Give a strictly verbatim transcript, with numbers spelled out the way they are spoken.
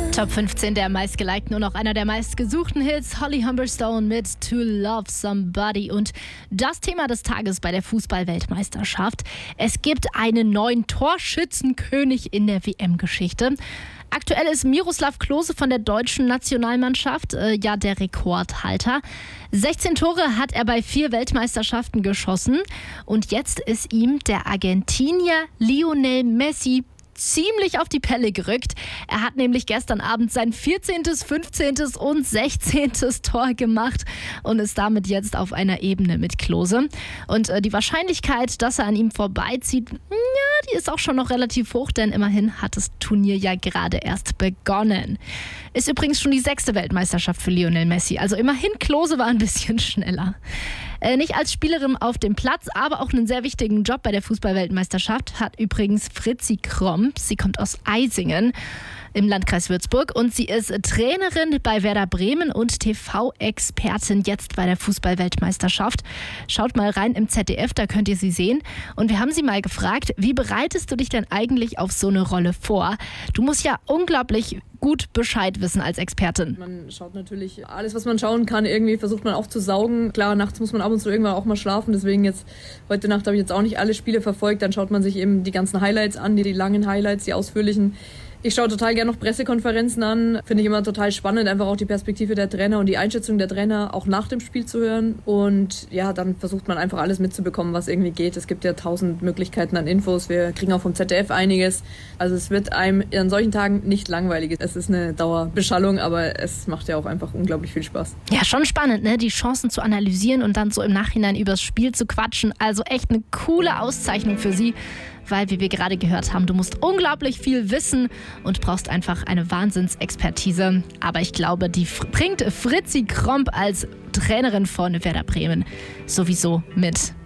Top fünfzehn der meistgelikten und auch einer der meistgesuchten Hits. Holly Humberstone mit To Love Somebody. Und das Thema des Tages bei der Fußball-Weltmeisterschaft. Es gibt einen neuen Torschützenkönig in der W M-Geschichte. Aktuell ist Miroslav Klose von der deutschen Nationalmannschaft äh, ja der Rekordhalter. sechzehn Tore hat er bei vier Weltmeisterschaften geschossen. Und jetzt ist ihm der Argentinier Lionel Messi ziemlich auf die Pelle gerückt. Er hat nämlich gestern Abend sein vierzehntes, fünfzehntes und sechzehntes Tor gemacht und ist damit jetzt auf einer Ebene mit Klose. Und äh, die Wahrscheinlichkeit, dass er an ihm vorbeizieht, ja, die ist auch schon noch relativ hoch, denn immerhin hat das Turnier ja gerade erst begonnen. Ist übrigens schon die sechste Weltmeisterschaft für Lionel Messi. Also immerhin, Klose war ein bisschen schneller. Äh, nicht als Spielerin auf dem Platz, aber auch einen sehr wichtigen Job bei der Fußball-Weltmeisterschaft hat übrigens Fritzi Kromp. Sie kommt aus Eisingen im Landkreis Würzburg und sie ist Trainerin bei Werder Bremen und T V-Expertin jetzt bei der Fußball-Weltmeisterschaft. Schaut mal rein im Z D F, da könnt ihr sie sehen. Und wir haben sie mal gefragt, wie bereitest du dich denn eigentlich auf so eine Rolle vor? Du musst ja unglaublich gut Bescheid wissen als Expertin. Man schaut natürlich alles, was man schauen kann, irgendwie versucht man auch zu saugen. Klar, nachts muss man ab und zu irgendwann auch mal schlafen, deswegen jetzt, heute Nacht habe ich jetzt auch nicht alle Spiele verfolgt, dann schaut man sich eben die ganzen Highlights an, die, die langen Highlights, die ausführlichen. Ich schaue total gerne noch Pressekonferenzen an, finde ich immer total spannend, einfach auch die Perspektive der Trainer und die Einschätzung der Trainer auch nach dem Spiel zu hören. Und ja, dann versucht man einfach alles mitzubekommen, was irgendwie geht. Es gibt ja tausend Möglichkeiten an Infos, wir kriegen auch vom Z D F einiges. Also es wird einem an solchen Tagen nicht langweilig. Es ist eine Dauerbeschallung, aber es macht ja auch einfach unglaublich viel Spaß. Ja, schon spannend, ne? Die Chancen zu analysieren und dann so im Nachhinein übers Spiel zu quatschen. Also echt eine coole Auszeichnung für sie. Weil, wie wir gerade gehört haben, du musst unglaublich viel wissen und brauchst einfach eine Wahnsinnsexpertise. Aber ich glaube, die bringt Fritzi Kromp als Trainerin von Werder Bremen sowieso mit.